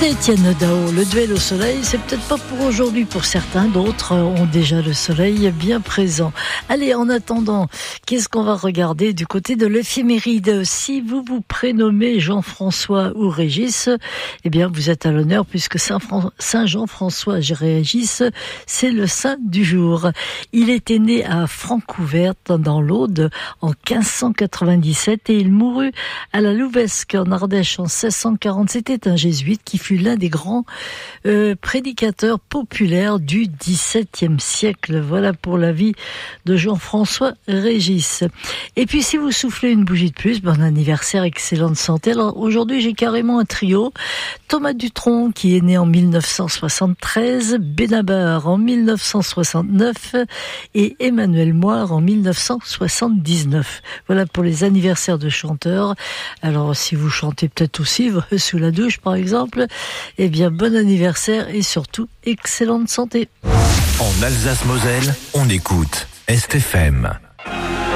Étienne Dao, le duel au soleil, c'est peut-être pas pour aujourd'hui pour certains, d'autres ont déjà le soleil bien présent. Allez, en attendant, qu'est-ce qu'on va regarder du côté de l'éphéméride? Si vous vous prénommez Jean-François ou Régis, eh bien vous êtes à l'honneur puisque Saint Jean-François Régis, c'est le saint du jour. Il était né à Francouverte dans l'Aude en 1597 et il mourut à la Louvesque en Ardèche en 1640. C'était un jésuite qui fut l'un des grands prédicateurs populaires du XVIIe siècle. Voilà pour la vie de Jean-François Régis. Et puis si vous soufflez une bougie de plus, bon anniversaire, excellente santé. Alors aujourd'hui j'ai carrément un trio. Thomas Dutronc qui est né en 1973, Benabar en 1969 et Emmanuel Moire en 1979. Voilà pour les anniversaires de chanteurs. Alors si vous chantez peut-être aussi sous la douche par exemple, eh bien bon anniversaire et surtout excellente santé. En Alsace-Moselle, on écoute Est FM.